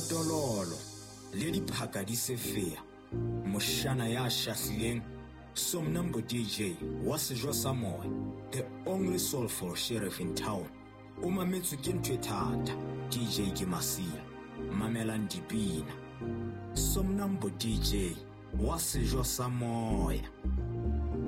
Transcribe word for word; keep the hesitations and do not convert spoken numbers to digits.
Tololo le diphaka di se fea, moshana ya shahlileng, Somnambo D J wa sejwa sa moya, the only soulful sheriff in town. O mametswe ke ntwe thata, D J ke Masila, mamelang dipina. Somnambo D J wa sejwa sa moya.